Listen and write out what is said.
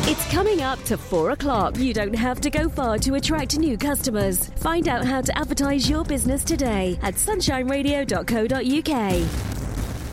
It's coming up to 4 o'clock. You don't have to go far to attract new customers. Find out how to advertise your business today at sunshineradio.co.uk.